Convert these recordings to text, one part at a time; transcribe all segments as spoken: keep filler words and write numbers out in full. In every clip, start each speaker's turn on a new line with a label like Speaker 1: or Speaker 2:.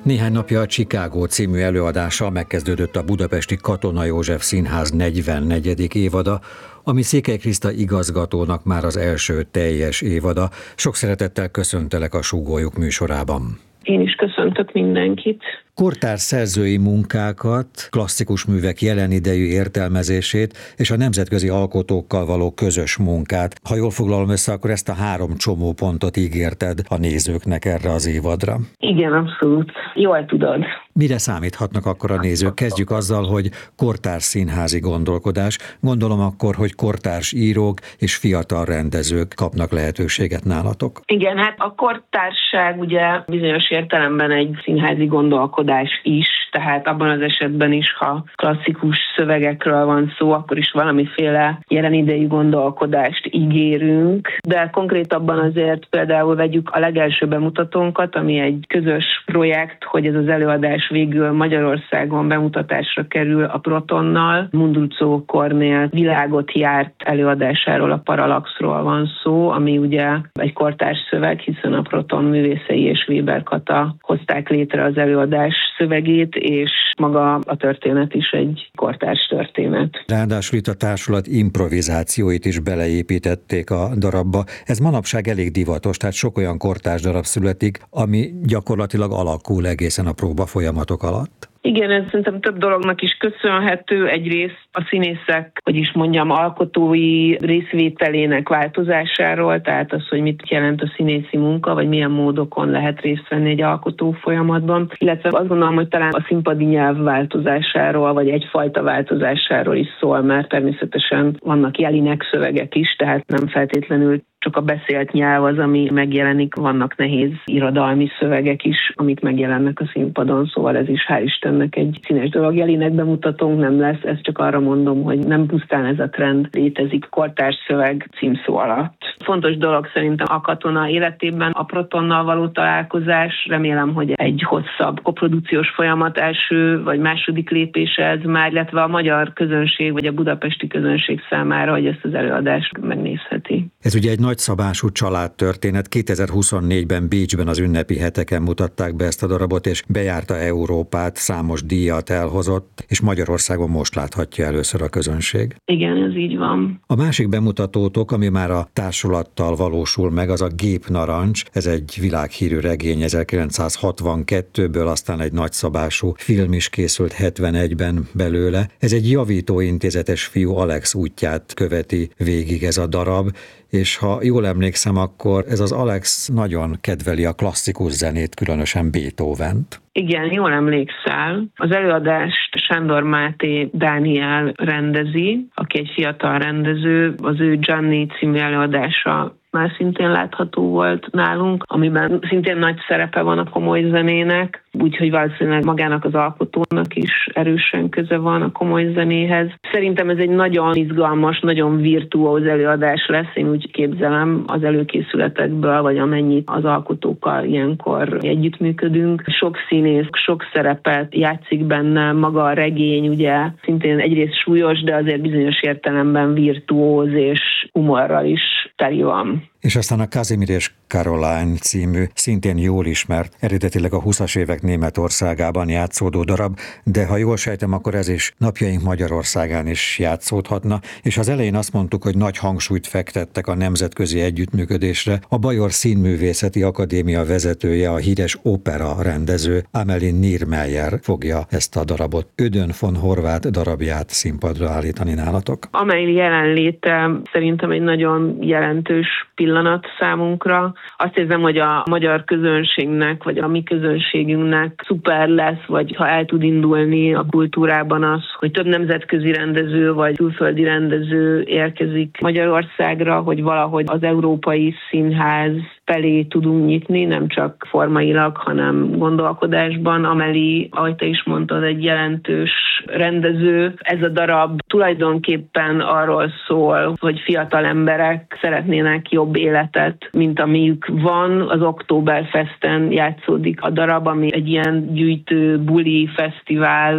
Speaker 1: Néhány napja a Chicago című előadással megkezdődött a budapesti Katona József Színház negyvennegyedik évada, ami Székely Kriszta igazgatónak már az első teljes évada. Sok szeretettel köszöntelek a Súgójuk műsorában.
Speaker 2: Én is köszöntök mindenkit.
Speaker 1: Kortárs szerzői munkákat, klasszikus művek jelen idejű értelmezését és a nemzetközi alkotókkal való közös munkát. Ha jól foglalom össze, akkor ezt a három csomópontot ígérted a nézőknek erre az évadra.
Speaker 2: Igen, abszolút. Jól tudod.
Speaker 1: Mire számíthatnak akkor a nézők? Kezdjük azzal, hogy kortárs színházi gondolkodás. Gondolom akkor, hogy kortárs írók és fiatal rendezők kapnak lehetőséget nálatok.
Speaker 2: Igen, hát a kortársság ugye bizonyos értelemben egy színházi gondolkodás is, tehát abban az esetben is, ha klasszikus szövegekről van szó, akkor is valamiféle jelen idejű gondolkodást ígérünk, de konkrétabban azért például vegyük a legelső bemutatónkat, ami egy közös projekt, hogy ez az előadás végül Magyarországon bemutatásra kerül a Protonnal. Mundruczó Kornél világot járt előadásáról, a Parallaxról van szó, ami ugye egy kortárs szöveg, hiszen a Proton művészei és Weber Kata hozták létre az előadás szövegét, és maga a történet is egy kortárs történet.
Speaker 1: Ráadásul itt a társulat improvizációit is beleépítették a darabba. Ez manapság elég divatos, tehát sok olyan kortárs darab születik, ami gyakorlatilag alakul egészen a próba folyamatok alatt.
Speaker 2: Igen, ez szerintem több dolognak is köszönhető. Egyrészt a színészek, hogy is mondjam, alkotói részvételének változásáról, tehát az, hogy mit jelent a színészi munka, vagy milyen módokon lehet részt venni egy alkotó folyamatban. Illetve azt gondolom, hogy talán a színpadi nyelv változásáról, vagy egyfajta változásáról is szól, mert természetesen vannak jelinek szövegek is, tehát nem feltétlenül csak a beszélt nyelv az, ami megjelenik, vannak nehéz irodalmi szövegek is, amik megjelennek a színpadon, szóval ez is hál' Istennek egy színes dolog. Jelinek bemutatónk nem lesz, ezt csak arra mondom, hogy nem pusztán ez a trend létezik kortárs szöveg címszó alatt. Fontos dolog szerintem a Katona életében a Protonnal való találkozás, remélem, hogy egy hosszabb koprodukciós folyamat első vagy második lépése ez már, illetve a magyar közönség vagy a budapesti közönség számára, hogy ezt az előadást megnézheti.
Speaker 1: Ez ugye egy nagyszabású családtörténet. kétezer-huszonnégyben Bécsben az ünnepi heteken mutatták be ezt a darabot, és bejárta Európát, számos díjat elhozott, és Magyarországon most láthatja először a közönség.
Speaker 2: Igen, ez így van.
Speaker 1: A másik bemutatótok, ami már a társulattal valósul meg, az a Gépnarancs. Ez egy világhírű regény ezerkilencszázhatvankettőből, aztán egy nagyszabású film is készült hetvenegyben belőle. Ez egy javítóintézetes fiú Alex útját követi végig ez a darab, és ha jól emlékszem, akkor ez az Alex nagyon kedveli a klasszikus zenét, különösen Beethovent.
Speaker 2: Igen, jól emlékszel. Az előadást Sándor Máté Dániel rendezi, aki egy fiatal rendező. Az ő Gianni című előadása már szintén látható volt nálunk, amiben szintén nagy szerepe van a komoly zenének, úgyhogy valószínűleg magának az alkotónak is erősen köze van a komoly zenéhez. Szerintem ez egy nagyon izgalmas, nagyon virtuóz előadás lesz, én úgy képzelem az előkészületekből, vagy amennyit az alkotókkal ilyenkor együttműködünk. Sok színész, sok szerepet játszik benne, maga a regény ugye szintén egyrészt súlyos, de azért bizonyos értelemben virtuóz és humorral is teli van.
Speaker 1: És aztán a Kazimir és Caroline című, szintén jól ismert, eredetileg a huszas évek Németországában játszódó darab, de ha jól sejtem, akkor ez is napjaink Magyarországán is játszódhatna, és az elején azt mondtuk, hogy nagy hangsúlyt fektettek a nemzetközi együttműködésre. A Bajor Színművészeti Akadémia vezetője, a híres opera rendező Amelin Niermeyer fogja ezt a darabot, Ödön von Horváth darabját színpadra állítani nálatok.
Speaker 2: Amelin jelenléte szerintem egy nagyon jelentős pillanat számunkra. Azt érzem, hogy a magyar közönségnek, vagy a mi közönségünknek szuper lesz, vagy ha el tud indulni a kultúrában az, hogy több nemzetközi rendező, vagy külföldi rendező érkezik Magyarországra, hogy valahogy az európai színház felé tudunk nyitni, nem csak formailag, hanem gondolkodásban. Ameli, ahogy te is mondtad, egy jelentős rendező. Ez a darab tulajdonképpen arról szól, hogy fiatal emberek szeretnének jobb életet, mint amiük van. Az Oktoberfesten játszódik a darab, ami egy ilyen gyűjtő buli fesztivál.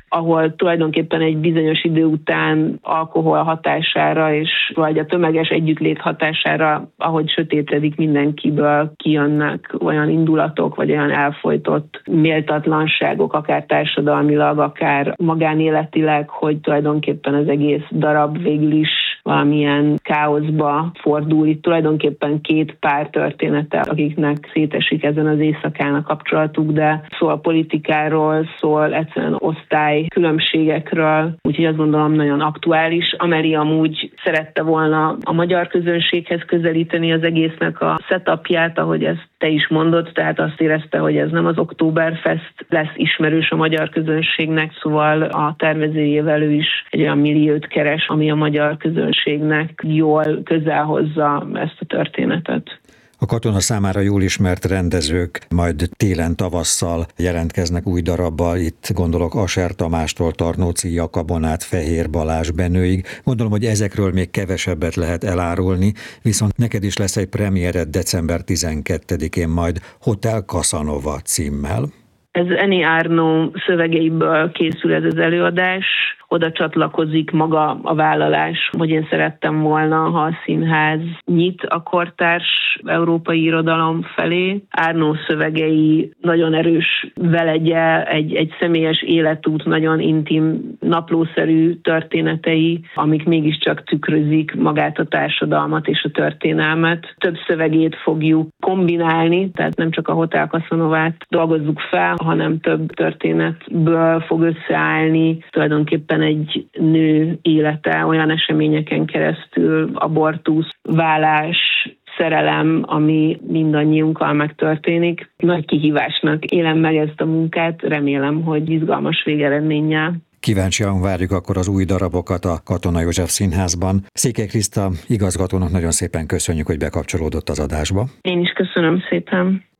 Speaker 2: ahol tulajdonképpen egy bizonyos idő után alkohol hatására és vagy a tömeges együttlét hatására, ahogy sötétedik, mindenkiből kijönnek olyan indulatok, vagy olyan elfojtott méltatlanságok, akár társadalmilag, akár magánéletileg, hogy tulajdonképpen az egész darab végül is valamilyen káoszba fordul. Itt tulajdonképpen két pár története, akiknek szétesik ezen az éjszakán a kapcsolatuk, de szól politikáról, szól egyszerűen osztály különbségekről, úgyhogy azt gondolom nagyon aktuális. Ameli amúgy szerette volna a magyar közönséghez közelíteni az egésznek a setupját, ahogy ezt te is mondod, tehát azt érezte, hogy ez nem az Oktoberfest lesz ismerős a magyar közönségnek, szóval a tervezőjével ő is egy olyan milliót keres, ami a magyar közönségnek jól közel hozza ezt a történetet.
Speaker 1: A Katona számára jól ismert rendezők majd télen-tavasszal jelentkeznek új darabbal, itt gondolok Aser Tamástól Tarnóci Jakabon át Fehér Balázs Benőig. Gondolom, hogy ezekről még kevesebbet lehet elárulni, viszont neked is lesz egy premiered december tizenkettedikén majd Hotel Casanova címmel.
Speaker 2: Ez Eni Árnó szövegeiből készül ez az előadás. Oda csatlakozik maga a vállalás, hogy én szerettem volna, ha a színház nyit a kortárs európai irodalom felé. Árnó szövegei nagyon erős velegye, egy, egy személyes életút, nagyon intim, naplószerű történetei, amik mégiscsak tükrözik magát a társadalmat és a történelmet. Több szövegét fogjuk kombinálni, tehát nem csak a Hotel Casanovát dolgozzuk fel, hanem több történetből fog összeállni, tulajdonképpen egy nő élete olyan eseményeken keresztül, abortusz, vállás, szerelem, ami mindannyiunkkal megtörténik. Nagy kihívásnak élem meg ezt a munkát, remélem, hogy izgalmas végeredménnyel.
Speaker 1: Kíváncsian várjuk akkor az új darabokat a Katona József Színházban. Székely Kriszta igazgatónak nagyon szépen köszönjük, hogy bekapcsolódott az adásba.
Speaker 2: Én is köszönöm szépen.